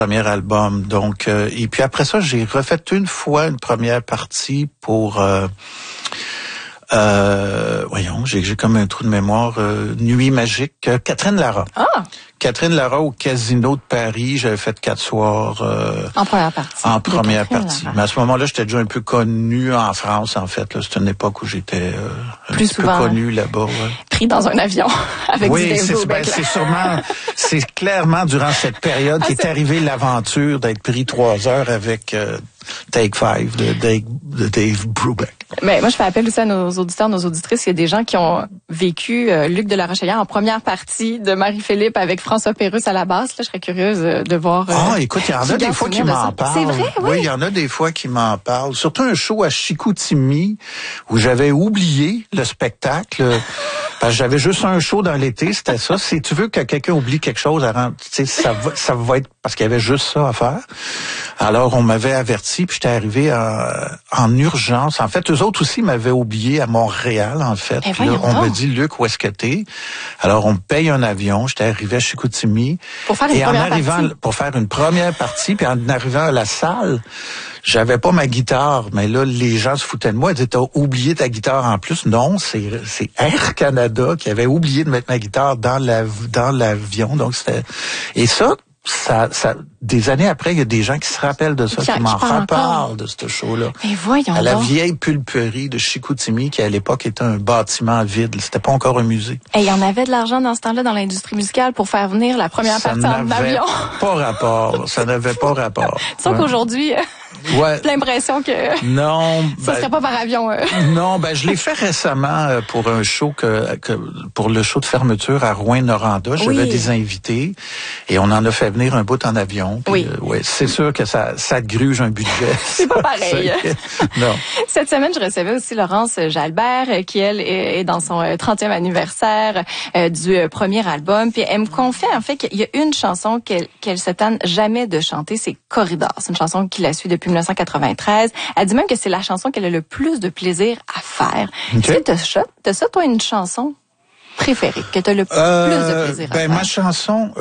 premier album. Donc, et puis après ça, j'ai refait une fois une première partie pour... voyons, j'ai comme un trou de mémoire. Nuit magique. Catherine Lara. Ah! Catherine Lara au Casino de Paris. J'avais fait 4 soirs. En première partie. En première partie. Lara. Mais à ce moment-là, j'étais déjà un peu connu en France, en fait. Là, c'était une époque où j'étais un Plus petit souvent, peu connu là-bas. Ouais. Pris dans un avion avec Oui, du Dave c'est Brubeck, là. c'est sûrement, c'est clairement durant cette période qu'est arrivée l'aventure d'être pris 3 heures avec Take 5 de Dave Brubeck. Mais moi, je fais appel aussi à nos auditeurs, nos auditrices. Il y a des gens qui ont vécu Luc de la Rochelière en première partie de Marie-Philippe avec François Pérusse à la basse. Là, je serais curieuse de voir. Écoute, il y en a des fois qui m'en parlent. C'est vrai, oui. Oui, il y en a des fois qui m'en parlent. Surtout un show à Chicoutimi où j'avais oublié le spectacle. Parce que j'avais juste un show dans l'été, c'était ça. Si tu veux que quelqu'un oublie quelque chose, ça va être parce qu'il y avait juste ça à faire. Alors, on m'avait averti, puis j'étais arrivé en urgence. En fait, eux autres aussi m'avaient oublié à Montréal, en fait. Puis là, on me dit, Luc, où est-ce que t'es? Alors, on me paye un avion. J'étais arrivé à Chicoutimi. Pour faire une première partie, puis en arrivant à la salle, j'avais pas ma guitare, mais là, les gens se foutaient de moi. Ils disaient, t'as oublié ta guitare en plus. Non, c'est Air Canada qui avait oublié de mettre ma guitare dans l'avion. Donc, c'était... Et ça, des années après, il y a des gens qui se rappellent de ça, qui m'en reparlent de ce show-là. Mais voyons à la vieille pulperie de Chicoutimi, qui à l'époque était un bâtiment vide. C'était pas encore un musée. Et il y en avait de l'argent dans ce temps-là dans l'industrie musicale pour faire venir la première partie en avion. Pas rapport. Ça n'avait pas rapport. Sauf qu'aujourd'hui, ouais. j'ai l'impression que non, ça serait pas par avion. Non, je l'ai fait récemment pour un show pour le show de fermeture à Rouyn-Noranda. J'avais des invités et on en a fait venir un bout en avion. Puis, oui. C'est sûr que ça te gruge un budget. C'est pas pareil. Non. Cette semaine, je recevais aussi Laurence Jalbert, qui, elle, est dans son 30e anniversaire du premier album. Puis elle me confie, en fait, qu'il y a une chanson qu'elle se tanne jamais de chanter, c'est Corridor. C'est une chanson qui la suit depuis 1993. Elle dit même que c'est la chanson qu'elle a le plus de plaisir à faire. Okay. Est-ce que t'as ça, toi, une chanson préférée, que t'as le plus de plaisir à faire? Ma chanson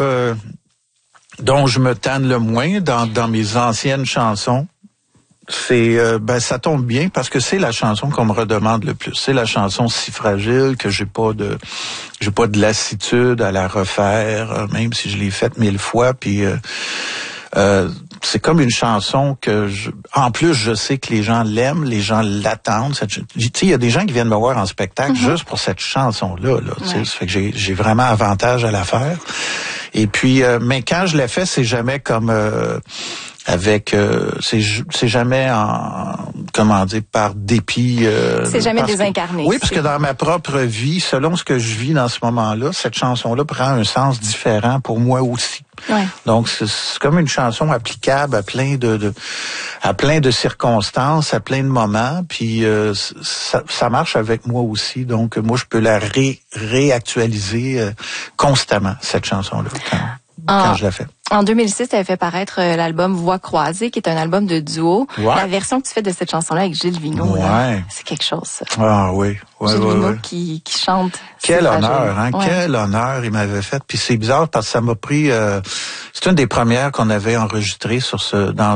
dont je me tanne le moins dans mes anciennes chansons, c'est ça tombe bien parce que c'est la chanson qu'on me redemande le plus. C'est la chanson Si fragile que j'ai pas de lassitude à la refaire, même si je l'ai faite 1000 fois. Puis c'est comme une chanson en plus, je sais que les gens l'aiment, les gens l'attendent. Tu sais, il y a des gens qui viennent me voir en spectacle juste pour cette chanson-là. Ça fait que j'ai vraiment avantage à la faire. Et puis, mais quand je l'ai fait, c'est jamais comme c'est jamais par dépit. C'est jamais désincarné. Oui, parce que dans ma propre vie, selon ce que je vis dans ce moment-là, cette chanson-là prend un sens différent pour moi aussi. Ouais. Donc c'est comme une chanson applicable à plein de circonstances, à plein de moments, puis ça marche avec moi aussi. Donc moi je peux la réactualiser constamment, cette chanson-là quand je la fais. En 2006, tu avais fait paraître l'album Voix croisée, qui est un album de duo. Ouais. La version que tu fais de cette chanson-là avec Gilles Vigneault, c'est quelque chose, ça. Ah oui. Gilles Vigneault qui chante. Quel honneur, hein? Ouais. Quel honneur il m'avait fait. Puis c'est bizarre parce que ça m'a pris... c'est une des premières qu'on avait enregistrées dans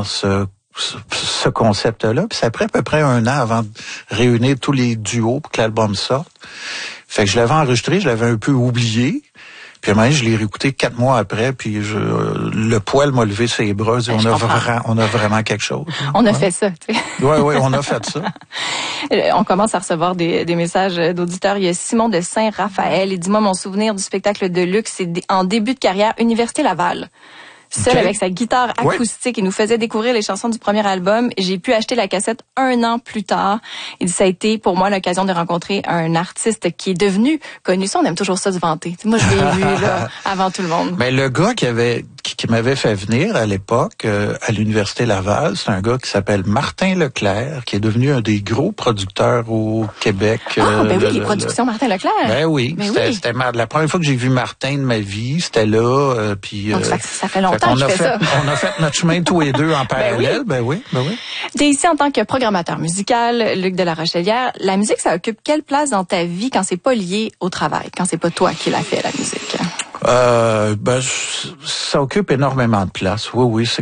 ce concept-là. Puis ça a pris à peu près 1 an avant de réunir tous les duos pour que l'album sorte. Fait que je l'avais enregistré, je l'avais un peu oublié. Puis à un moment donné, je l'ai réécouté 4 mois après, puis le poil m'a levé ses bras. On a vraiment quelque chose. On a fait ça, tu sais. Oui, on a fait ça. On commence à recevoir des messages d'auditeurs. Il y a Simon de Saint-Raphaël. Il dit, moi, mon souvenir du spectacle de Luc, c'est en début de carrière, Université Laval. Seul avec sa guitare acoustique, il nous faisait découvrir les chansons du premier album. J'ai pu acheter la cassette 1 an plus tard. Il dit, ça a été pour moi l'occasion de rencontrer un artiste qui est devenu connu. Ça, on aime toujours ça se vanter. Moi, je l'ai vu là, avant tout le monde. Mais le gars qui m'avait fait venir à l'époque à l'Université Laval, c'est un gars qui s'appelle Martin Leclerc, qui est devenu un des gros producteurs au Québec. Les productions Martin Leclerc. Ben oui, c'était la première fois que j'ai vu Martin de ma vie, c'était là. Puis donc ça fait longtemps. On a fait notre chemin tous les deux en parallèle. Ben oui. T'es ici en tant que programmateur musical, Luc de la Rochelière. La musique, ça occupe quelle place dans ta vie quand c'est pas lié au travail, quand c'est pas toi qui l'as fait, la musique? Ça occupe énormément de place. Oui, c'est